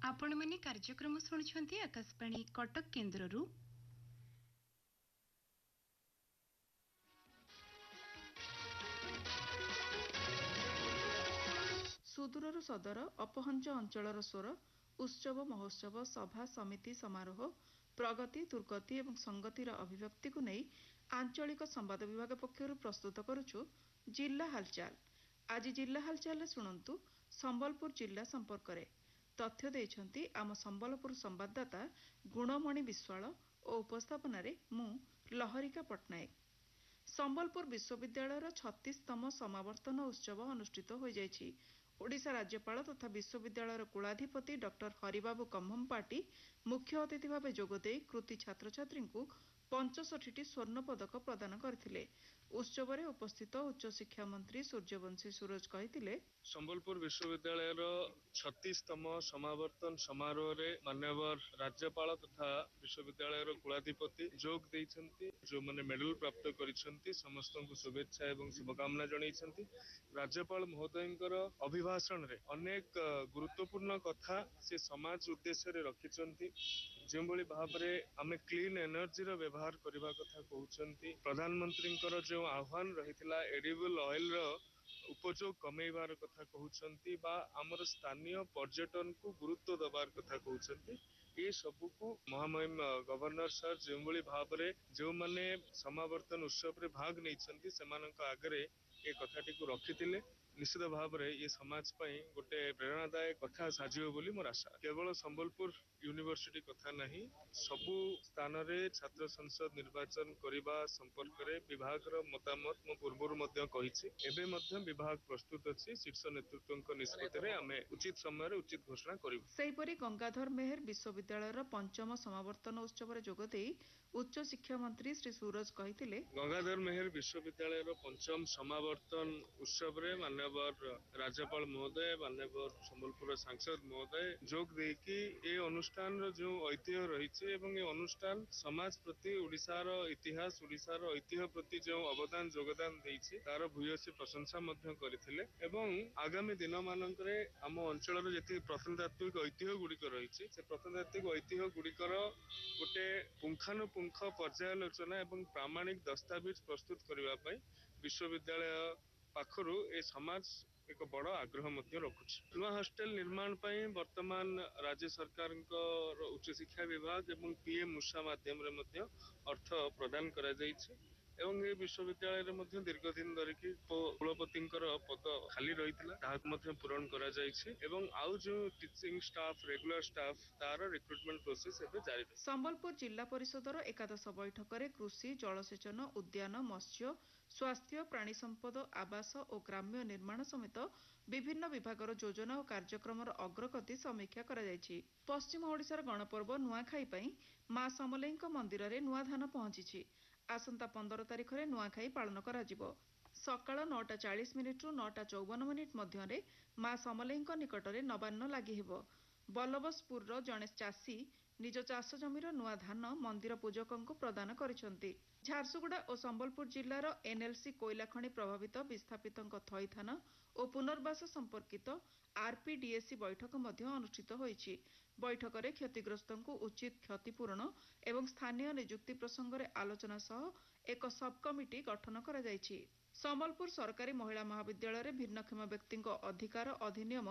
ଆପଣମାନେ କାର୍ଯ୍ୟକ୍ରମ ଶୁଣୁଛନ୍ତି ଆକାଶବାଣୀ କଟକ କେନ୍ଦ୍ରରୁ। ସୁଦୂରରୁ ସଦର ଅପହଞ୍ଚ ଅଞ୍ଚଳର ସ୍ୱର ଉତ୍ସବ ମହୋତ୍ସବ ସଭା ସମିତି ସମାରୋହ ପ୍ରଗତି ଦୁର୍ଗତି ଏବଂ ସଂଗତିର ଅଭିବ୍ୟକ୍ତିକୁ ନେଇ ଆଞ୍ଚଳିକ ସମ୍ବାଦ ବିଭାଗ ପକ୍ଷରୁ ପ୍ରସ୍ତୁତ କରୁଛୁ ଜିଲ୍ଲା ହାଲଚାଲ। ଆଜି ଜିଲ୍ଲା ହାଲଚାଲରେ ଶୁଣନ୍ତୁ ସମ୍ବଲପୁର ଜିଲ୍ଲା ସମ୍ପର୍କରେ। ତଥ୍ୟ ଦେଇଛନ୍ତି ଆମ ସମ୍ବଲପୁର ସମ୍ବାଦଦାତା ଗୁଣମଣି ବିଶ୍ୱାଳ ଓ ଉପସ୍ଥାପନାରେ ମୁଁ ଲହରିକା ପଟ୍ଟନାୟକ। ସମ୍ବଲପୁର ବିଶ୍ୱବିଦ୍ୟାଳୟର 36ତମ ସମାବର୍ତ୍ତନ ଉତ୍ସବ ଅନୁଷ୍ଠିତ ହୋଇଯାଇଛି। ଓଡ଼ିଶା ରାଜ୍ୟପାଳ ତଥା ବିଶ୍ୱବିଦ୍ୟାଳୟର କୁଳାଧିପତି ଡକ୍ଟର ହରିବାବୁ କମ୍ଭମପାଟି ମୁଖ୍ୟ ଅତିଥି ଭାବେ ଯୋଗଦେଇ କୃତି ଛାତ୍ରଛାତ୍ରୀଙ୍କୁ 65ଟି ସ୍ୱର୍ଣ୍ଣ ପଦକ ପ୍ରଦାନ କରିଥିଲେ। ଉତ୍ସବରେ ଉପସ୍ଥିତ ଉଚ୍ଚଶିକ୍ଷା ମନ୍ତ୍ରୀ ସୂର୍ଯ୍ୟବଂଶୀ ସୁରଜ କହିଥିଲେ, ସମ୍ବଲପୁର ବିଶ୍ୱବିଦ୍ୟାଳୟର 36ତମ ସମାବର୍ତ୍ତନ ସମାରୋହରେ ମାନ୍ୟବର ରାଜ୍ୟପାଳ ତଥା ବିଶ୍ୱବିଦ୍ୟାଳୟର କୁଳାଧିପତି ଯୋଗ ଦେଇଛନ୍ତି। ଯେଉଁମାନେ ମେଡାଲ ପ୍ରାପ୍ତ କରିଛନ୍ତି ସମସ୍ତଙ୍କୁ ଶୁଭେଚ୍ଛା ଏବଂ ଶୁଭକାମନା ଜଣାଇଛନ୍ତି। ରାଜ୍ୟପାଳ ମହୋଦୟଙ୍କର ଅଭିଭାଷଣରେ ଅନେକ ଗୁରୁତ୍ୱପୂର୍ଣ୍ଣ କଥା ସେ ସମାଜ ଉଦ୍ଦେଶ୍ୟରେ ରଖିଛନ୍ତି। ଯେଉଁଭଳି ଭାବରେ ଆମେ କ୍ଲିନ ଏନର୍ଜିର ବ୍ୟବହାର କରିବା କଥା କହୁଛନ୍ତି। ପ୍ରଧାନମନ୍ତ୍ରୀଙ୍କର ଯେଉଁ ଆହ୍ୱାନ ରହିଥିଲା ଏଡିବଲ ଅଏଲର ଉପଯୋଗ କମେଇବାର କଥା କହୁଛନ୍ତି ବା ଆମର ସ୍ଥାନୀୟ ପର୍ଯ୍ୟଟନକୁ ଗୁରୁତ୍ୱ ଦେବାର କଥା କହୁଛନ୍ତି। ଏ ସବୁକୁ ମହାମହିମ ଗଭର୍ଣ୍ଣର ସାର୍ ଯେଉଁଭଳି ଭାବରେ ଯେଉଁମାନେ ସମାବର୍ତ୍ତନ ଉତ୍ସବରେ ଭାଗ ନେଇଛନ୍ତି ସେମାନଙ୍କ ଆଗରେ ଏ କଥାଟିକୁ ରଖିଥିଲେ। ନିଶ୍ଚିତ ଭାବରେ ଏ ସମାଜ ପାଇଁ ଗୋଟେ ପ୍ରେରଣାଦାୟକ କଥା ସାଜିବ ବୋଲି ମୋର ଆଶା। କେବଳ ସମ୍ବଲପୁର ୟୁନିଭର୍ସିଟି କଥା ନାହିଁ, ସବୁ ସ୍ଥାନରେ ଛାତ୍ର ସଂସଦ ନିର୍ବାଚନ କରିବା ସମ୍ପର୍କରେ ବିଭାଗର ମତାମତ ମୁଁ ପୂର୍ବରୁ ମଧ୍ୟ କହିଛି। ଏବେ ମଧ୍ୟ ବିଭାଗ ପ୍ରସ୍ତୁତ ଅଛି। ଶୀର୍ଷ ନେତୃତ୍ୱଙ୍କ ନିଷ୍ପତ୍ତିରେ ଆମେ ଉଚିତ ସମୟରେ ଉଚିତ ଘୋଷଣା କରିବୁ। ସେହିପରି ଗଙ୍ଗାଧର ମେହେର ବିଶ୍ୱବିଦ୍ୟାଳୟର 5ମ ସମାବର୍ତ୍ତନ ଉତ୍ସବରେ ଯୋଗଦେଇ ଉଚ୍ଚଶିକ୍ଷା ମନ୍ତ୍ରୀ ଶ୍ରୀ ସୁରଜ କହିଥିଲେ, ଗଙ୍ଗାଧର ମେହେର ବିଶ୍ୱବିଦ୍ୟାଳୟର 5ମ ସମାବର୍ତ୍ତନ ଉତ୍ସବରେ ମାନ୍ୟବର ରାଜ୍ୟପାଳ ମହୋଦୟ ମାନ୍ୟବର ସମ୍ବଲପୁର ସାଂସଦ ମହୋଦୟ ଯୋଗ ଦେଇକି ଏ ଅନୁଷ୍ଠାନର ଯେଉଁ ଐତିହ୍ୟ ରହିଛି ଏବଂ ଏ ଅନୁଷ୍ଠାନ ସମାଜ ପ୍ରତି ଓଡ଼ିଶାର ଇତିହାସ ଓଡ଼ିଶାର ଐତିହ୍ୟ ପ୍ରତି ଯେଉଁ ଅବଦାନ ଯୋଗଦାନ ଦେଇଛି ତାର ଭୂୟସୀ ପ୍ରଶଂସା ମଧ୍ୟ କରିଥିଲେ ଏବଂ ଆଗାମୀ ଦିନମାନଙ୍କରେ ଆମ ଅଞ୍ଚଳର ଯେତିକି ପ୍ରତ୍ନତାତ୍ତ୍ୱିକ ଐତିହ୍ୟ ଗୁଡ଼ିକ ରହିଛି ସେ ପ୍ରତ୍ନତାତ୍ତ୍ୱିକ ଐତିହ୍ୟ ଗୁଡ଼ିକର ଗୋଟେ ପୁଙ୍ଖାନୁପୁଙ୍ଖ ପର୍ଯ୍ୟାଲୋଚନା ଏବଂ ପ୍ରାମାଣିକ ଦସ୍ତାବିଜ ପ୍ରସ୍ତୁତ କରିବା ପାଇଁ ବିଶ୍ୱବିଦ୍ୟାଳୟ ପାଖରୁ ଏ ସମାଜ ଏକ ବଡ଼ ଆଗ୍ରହ ମଧ୍ୟ ରଖୁଛି। ନୂଆ ହଷ୍ଟେଲ ନିର୍ମାଣ ପାଇଁ ବର୍ତ୍ତମାନ ରାଜ୍ୟ ସରକାରଙ୍କର ଉଚ୍ଚଶିକ୍ଷା ବିଭାଗ ଏବଂ PM ଉଷା ମାଧ୍ୟମରେ ମଧ୍ୟ ଅର୍ଥ ପ୍ରଦାନ କରାଯାଇଛି ଏବଂ ଏ ବିଶ୍ୱବିଦ୍ୟାଳୟରେ ମଧ୍ୟ ଦୀର୍ଘ ଦିନ ଧରିକି କୁଳପତିଙ୍କର ପଦ ଖାଲି ରହିଥିଲା ତାହାକୁ ମଧ୍ୟ ପୂରଣ କରାଯାଇଛି ଏବଂ ଆଉ ଯେଉଁ ଟିଚିଂ ଷ୍ଟାଫ ରେଗୁଲାର ଷ୍ଟାଫ ତାର ରିକ୍ରୁଟମେଣ୍ଟ ପ୍ରୋସେସ ଏବେ ଜାରି ରହିଛି। ସମ୍ବଲପୁର ଜିଲ୍ଲା ପରିଷଦର ଏକାଦଶ ବୈଠକରେ କୃଷି ଜଳସେଚନ ଉଦ୍ୟାନ ମତ୍ସ୍ୟ ସ୍ୱାସ୍ଥ୍ୟ ପ୍ରାଣୀ ସମ୍ପଦ ଆବାସ ଓ ଗ୍ରାମ୍ୟ ନିର୍ମାଣ ସମେତ ବିଭିନ୍ନ ବିଭାଗର ଯୋଜନା ଓ କାର୍ଯ୍ୟକ୍ରମର ଅଗ୍ରଗତି ସମୀକ୍ଷା କରାଯାଇଛି। ପଶ୍ଚିମ ଓଡ଼ିଶାର ଗଣପର୍ବ ନୂଆଖାଇ ପାଇଁ ମା ସମଲେଇଙ୍କ ମନ୍ଦିରରେ ନୂଆ ଧାନ ପହଞ୍ଚିଛି। ଆସନ୍ତା 15 ତାରିଖରେ ନୂଆଖାଇ ପାଳନ କରାଯିବ। ସକାଳ 9:40ରୁ 9:54 ମଧ୍ୟରେ ମା ସମଲେଇଙ୍କ ନିକଟରେ ନବାନ୍ନ ଲାଗି ହେବ। ବଲ୍ଲଭସପୁରର ଜଣେ ଚାଷୀ ନିଜ ଚାଷ ଜମିର ନୂଆ ଧାନ ମନ୍ଦିର ପୂଜକଙ୍କୁ ପ୍ରଦାନ କରିଛନ୍ତି। ଝାରସୁଗୁଡ଼ା ଓ ସମ୍ବଲପୁର ଜିଲ୍ଲାର NLC କୋଇଲା ଖଣି ପ୍ରଭାବିତ ବିସ୍ଥାପିତଙ୍କ ଥଇଥାନ ଓ ପୁନର୍ବାସ ସମ୍ପର୍କିତ RPDAC ବୈଠକ ମଧ୍ୟ ଅନୁଷ୍ଠିତ ହୋଇଛି। ବୈଠକରେ କ୍ଷତିଗ୍ରସ୍ତଙ୍କୁ ଉଚିତ କ୍ଷତିପୂରଣ ଏବଂ ସ୍ଥାନୀୟ ନିଯୁକ୍ତି ପ୍ରସଙ୍ଗରେ ଆଲୋଚନା ସହ ଏକ ସବକମିଟି ଗଠନ କରାଯାଇଛି। ସମ୍ବଲପୁର ସରକାରୀ ମହିଳା ମହାବିଦ୍ୟାଳୟରେ ଭିନ୍ନକ୍ଷମ ବ୍ୟକ୍ତିଙ୍କ ଅଧିକାର ଅଧିନିୟମ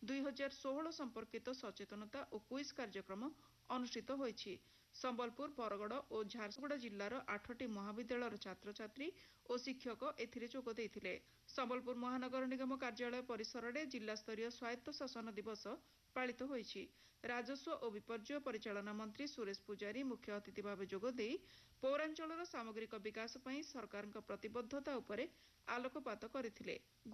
2016 ସମ୍ପର୍କିତ ସଚେତନତା ଓ କୁଇଜ କାର୍ଯ୍ୟକ୍ରମ ଅନୁଷ୍ଠିତ ହୋଇଛି। ସମ୍ବଲପୁର ବରଗଡ଼ ଓ ଝାରସୁଗୁଡ଼ା ଜିଲ୍ଲାର 8ଟି ମହାବିଦ୍ୟାଳୟର ଛାତ୍ରଛାତ୍ରୀ ଓ ଶିକ୍ଷକ ଏଥିରେ ଯୋଗ ଦେଇଥିଲେ। ସମ୍ବଲପୁର ମହାନଗର ନିଗମ କାର୍ଯ୍ୟାଳୟ ପରିସରରେ ଜିଲ୍ଲାସ୍ତରୀୟ ସ୍ୱାୟତ୍ତ ଶାସନ ଦିବସ ପାଳିତ ହୋଇଛି। ରାଜସ୍ୱ ଓ ବିପର୍ଯ୍ୟୟ ପରିଚାଳନା ମନ୍ତ୍ରୀ ସୁରେଶ ପୂଜାରୀ ମୁଖ୍ୟ ଅତିଥି ଭାବେ ଯୋଗଦେଇ ପୌରାଞ୍ଚଳର ସାମଗ୍ରିକ ବିକାଶ ପାଇଁ ସରକାରଙ୍କ ପ୍ରତିବଦ୍ଧତା ଉପରେ ଆଲୋକପାତ କରିଥିଲେ।